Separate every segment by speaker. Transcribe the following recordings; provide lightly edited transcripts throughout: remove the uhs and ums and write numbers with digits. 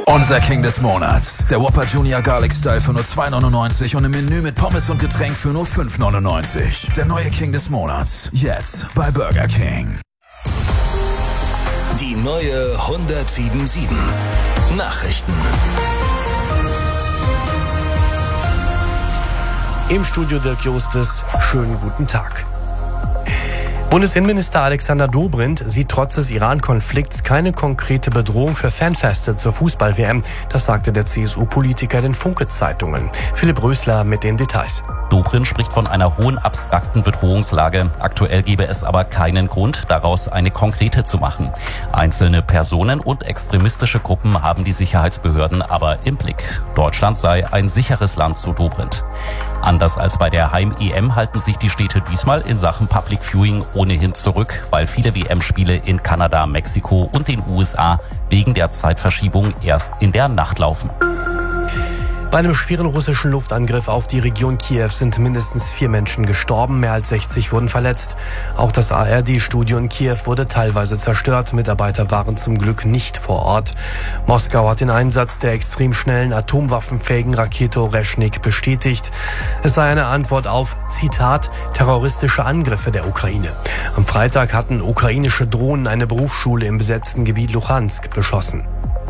Speaker 1: Unser King des Monats. Der Whopper Junior Garlic Style für nur $2,99 und im Menü mit Pommes und Getränk für nur $5,99. Der neue King des Monats. Jetzt bei Burger King.
Speaker 2: Die neue 107.7 Nachrichten.
Speaker 3: Im Studio Dirk Justus, schönen guten Tag. Bundesinnenminister Alexander Dobrindt sieht trotz des Iran-Konflikts keine konkrete Bedrohung für Fanfeste zur Fußball-WM. Das sagte der CSU-Politiker den Funke-Zeitungen. Philipp Rösler mit den Details.
Speaker 4: Dobrindt spricht von einer hohen abstrakten Bedrohungslage. Aktuell gebe es aber keinen Grund, daraus eine konkrete zu machen. Einzelne Personen und extremistische Gruppen haben die Sicherheitsbehörden aber im Blick. Deutschland sei ein sicheres Land, so Dobrindt. Anders als bei der Heim-EM halten sich die Städte diesmal in Sachen Public Viewing ohnehin zurück, weil viele WM-Spiele in Kanada, Mexiko und den USA wegen der Zeitverschiebung erst in der Nacht laufen.
Speaker 3: Bei einem schweren russischen Luftangriff auf die Region Kiew sind mindestens 4 Menschen gestorben, mehr als 60 wurden verletzt. Auch das ARD-Studio in Kiew wurde teilweise zerstört. Mitarbeiter waren zum Glück nicht vor Ort. Moskau hat den Einsatz der extrem schnellen atomwaffenfähigen Rakete Oreshnik bestätigt. Es sei eine Antwort auf, Zitat, terroristische Angriffe der Ukraine. Am Freitag hatten ukrainische Drohnen eine Berufsschule im besetzten Gebiet Luhansk beschossen.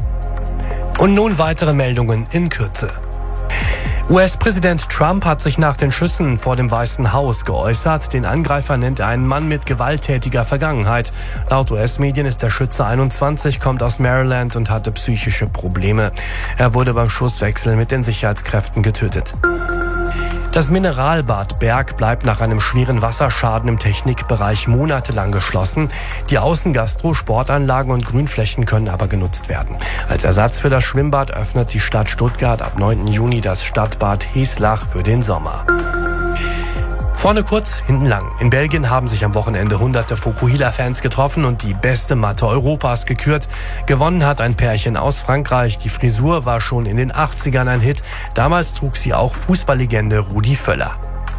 Speaker 3: Und nun weitere Meldungen in Kürze. US-Präsident Trump hat sich nach den Schüssen vor dem Weißen Haus geäußert. Den Angreifer nennt er einen Mann mit gewalttätiger Vergangenheit. Laut US-Medien ist der Schütze 21, kommt aus Maryland und hatte psychische Probleme. Er wurde beim Schusswechsel mit den Sicherheitskräften getötet. Das Mineralbad Berg bleibt nach einem schweren Wasserschaden im Technikbereich monatelang geschlossen. Die Außengastro, Sportanlagen und Grünflächen können aber genutzt werden. Als Ersatz für das Schwimmbad öffnet die Stadt Stuttgart ab 9. Juni das Stadtbad Heslach für den Sommer. Vorne kurz, hinten lang. In Belgien haben sich am Wochenende hunderte Fokuhila-Fans getroffen und die beste Matte Europas gekürt. Gewonnen hat ein Pärchen aus Frankreich. Die Frisur war schon in den 80ern ein Hit. Damals trug sie auch Fußballlegende Rudi Völler.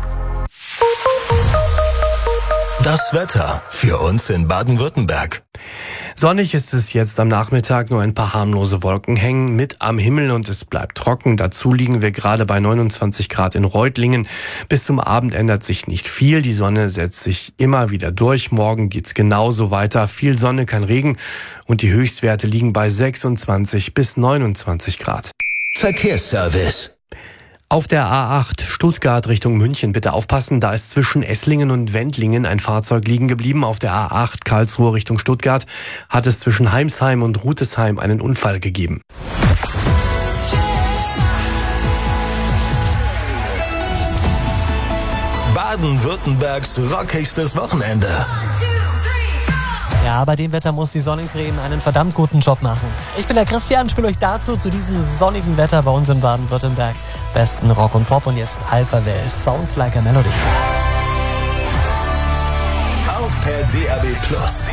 Speaker 2: Das Wetter für uns in Baden-Württemberg.
Speaker 3: Sonnig ist es jetzt am Nachmittag, nur ein paar harmlose Wolken hängen mit am Himmel und es bleibt trocken. Dazu liegen wir gerade bei 29 Grad in Reutlingen. Bis zum Abend ändert sich nicht viel. Die Sonne setzt sich immer wieder durch. Morgen geht's genauso weiter. Viel Sonne, kein Regen und die Höchstwerte liegen bei 26 bis 29 Grad.
Speaker 2: Verkehrsservice.
Speaker 3: Auf der A8 Stuttgart Richtung München bitte aufpassen, da ist zwischen Esslingen und Wendlingen ein Fahrzeug liegen geblieben. Auf der A8 Karlsruhe Richtung Stuttgart hat es zwischen Heimsheim und Rutesheim einen Unfall gegeben.
Speaker 2: Baden-Württembergs rockigstes Wochenende.
Speaker 5: Ja, bei dem Wetter muss die Sonnencreme einen verdammt guten Job machen. Ich bin der Christian, spiele euch dazu zu diesem sonnigen Wetter bei uns in Baden-Württemberg besten Rock und Pop und jetzt Alphaville, Sounds Like a Melody.
Speaker 2: Auch per DAB+.